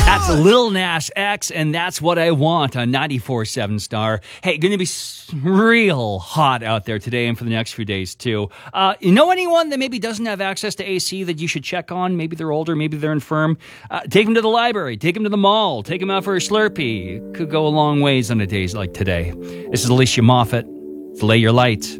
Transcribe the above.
That's Lil Nas X, and that's what I want on 94.7 Star. Hey, going to be real hot out there today and for the next few days, too. You know anyone that maybe doesn't have access to AC that you should check on? Maybe they're older, maybe they're infirm. Take them to the library, take them to the mall, take them out for a Slurpee. Could go a long ways on a day like today. This is Alicia Moffat. Lay Your Light.